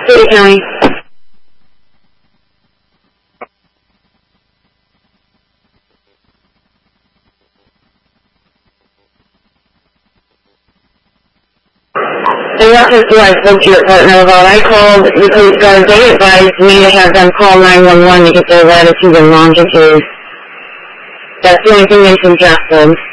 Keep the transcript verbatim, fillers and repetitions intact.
City County. And that's just who I spoke to your partner about. I called the police guard. They advised me to have them call nine one one to get their latitude and longitude. That's the only thing they suggested.